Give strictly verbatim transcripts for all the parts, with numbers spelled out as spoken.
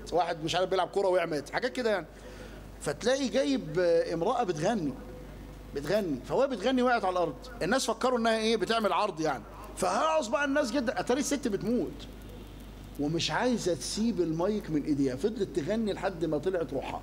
مات، واحد مش عارف بيلعب كوره وقع مات، حاجات كده يعني. فتلاقي جايب امراه بتغني بتغني فهو بتغني وقعت على الارض، الناس فكروا انها ايه بتعمل عرض يعني، فهرص بقى الناس جدا، اتاري الست بتموت ومش عايزه تسيب المايك من ايديها، فضلت تغني لحد ما طلعت روحها.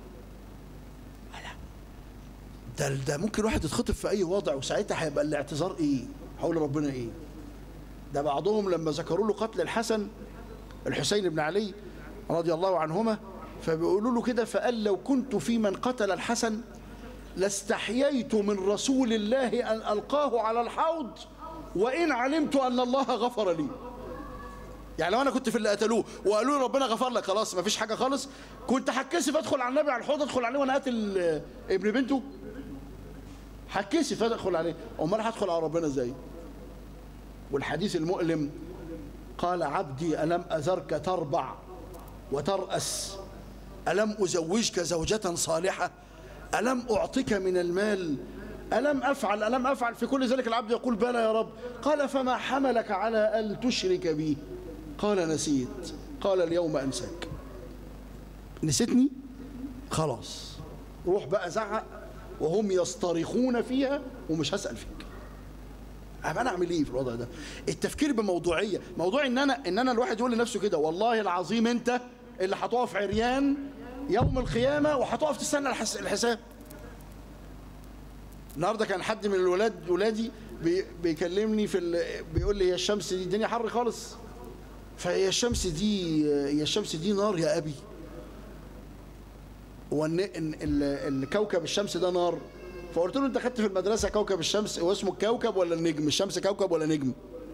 ده ده ممكن واحد يتخطف في اي وضع، وساعتها هيبقى الاعتذار ايه؟ حول ربنا ايه؟ ده بعضهم لما ذكروا له قتل الحسن الحسين بن علي رضي الله عنهما، فبيقولوا له كده، فقال لو كنت في من قتل الحسن لاستحييت من رسول الله ان القاه على الحوض وان علمت ان الله غفر لي. يعني لو انا كنت في اللي قتلوه وقالوا لي ربنا غفر لك خلاص ما فيش حاجه خالص، كنت هتكسف ادخل على النبي على الحوض، ادخل عليه وانا قاتل ابن بنته؟ هتكسف ادخل عليه، امال هدخل على ربنا ازاي؟ والحديث المؤلم قال عبدي ألم أذرك تربع وترأس، ألم أزوجك زوجة صالحة، ألم أعطك من المال، ألم أفعل ألم أفعل في كل ذلك؟ العبد يقول بلى يا رب. قال فما حملك على أن تشرك بي؟ قال نسيت. قال اليوم أنساك. نسيتني؟ خلاص روح بقى زعق وهم يصطرخون فيها ومش هسأل فيك. أبقى أنا أعمل إيه في الوضع ده؟ التفكير بموضوعية، موضوع إن أنا إن أنا الواحد يقول لنفسه كده والله العظيم أنت اللي هتقف عريان يوم القيامة وهتقف تستنى الحساب. النهارده كان حد من الولاد ولادي بي بيكلمني في بيقول لي هي الشمس دي الدنيا حر خالص، فهي الشمس دي هي الشمس دي نار يا أبي؟ هو الكوكب الشمس ده نار؟ فقلت له انت خدت في المدرسه كوكب الشمس هو اسمه الكوكب ولا النجم؟ الشمس كوكب ولا نجم؟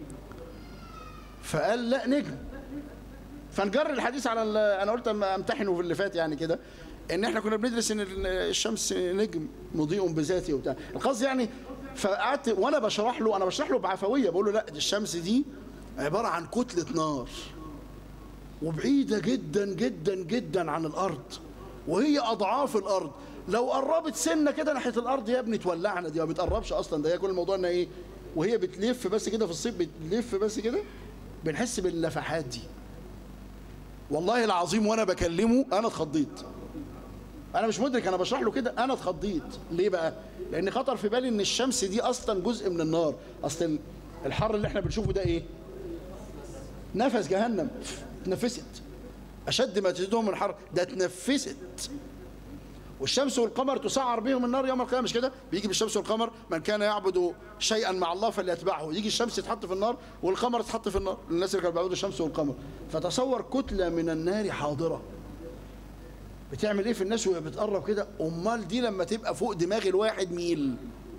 فقال لا نجم. فنجر الحديث على انا قلت اما امتحنه في اللي فات يعني كده، ان احنا كنا بندرس ان الشمس نجم مضيء بذاته وبتاع القصد يعني. فقعدت وانا بشرح له انا بشرح له بعفويه بقول له لا دي الشمس دي عباره عن كتله نار وبعيده جدا جدا جدا عن الارض، وهي اضعاف الارض، لو قربت سنه كده ناحيه الارض يا ابني تولعنا. دي ما بتقربش اصلا، ده هي كل الموضوع انها ايه وهي بتلف بس كده في الصيف، بتلف بس كده بنحس باللفحات دي. والله العظيم وانا بكلمه انا اتخضيت، انا مش مدرك انا بشرح له كده، انا اتخضيت. ليه بقى؟ لان خطر في بالي ان الشمس دي اصلا جزء من النار. اصل الحر اللي احنا بنشوفه ده ايه؟ نفس جهنم، اتنفست اشد ما تزيدهم من الحر، ده اتنفست. والشمس والقمر تسعر بهم النار يوم القيامه، مش كده؟ بيجي بالشمس والقمر من كان يعبد شيئا مع الله فليتبعه، يجي الشمس تتحط في النار والقمر تتحط في النار، الناس اللي كانوا بيعبدوا الشمس والقمر. فتصور كتله من النار حاضره بتعمل ايه في الناس وهي بتقرب كده، امال دي لما تبقى فوق دماغ الواحد ميل،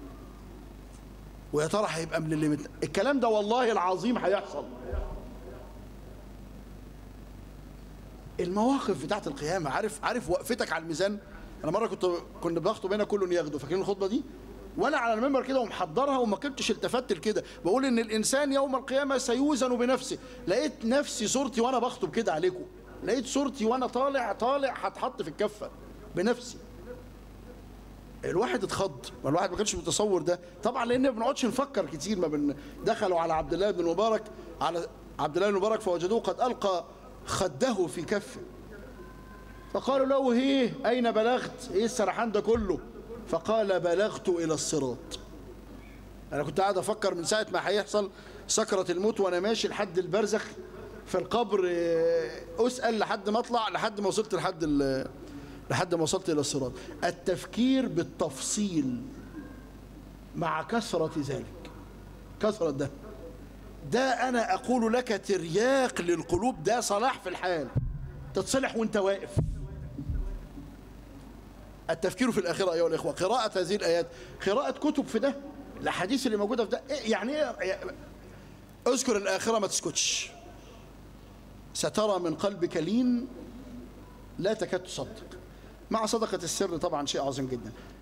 ويا ترى هيبقى من اللي مت... الكلام ده والله العظيم هيحصل. المواقف بتاعت القيامه، عارف عارف وقفتك على الميزان. انا مره كنت كنا بخطب هنا كله ياخده، فاكرين الخطبه دي؟ وانا على المنبر كده ومحضرها وما كنتش التفت لكده، بقول ان الانسان يوم القيامه سيوزن بنفسه. لقيت نفسي صورتي وانا بخطب كده عليكم، لقيت صورتي وانا طالع طالع هتحط في الكفه بنفسي. الواحد اتخض، والواحد ما كانش متصور ده طبعا، لان ما بنقعدش نفكر كتير. ما بن... دخلوا على عبد الله بن مبارك على عبد الله بن مبارك فوجدوه قد القى خده في كفه، فقالوا له ايه اين بلغت؟ ايه السرحان ده كله؟ فقال بلغت الى الصراط. انا كنت قاعد افكر من ساعه ما هيحصل سكره الموت وانا ماشي لحد البرزخ في القبر، اسال لحد ما اطلع، لحد ما وصلت لحد لحد ما وصلت الى الصراط. التفكير بالتفصيل مع كثره ذلك، كثره ده ده انا اقول لك ترياق للقلوب، ده صلاح في الحال، تتصلح وانت واقف. التفكير في الآخرة أيها الإخوة، قراءة هذه الآيات، قراءة كتب في ده، الأحاديث اللي موجودة في ده. يعني إيه؟ اذكر الآخرة ما تسكتش، سترى من قلبك لين لا تكاد تصدق، مع صدقة السر طبعا شيء عظيم جدا.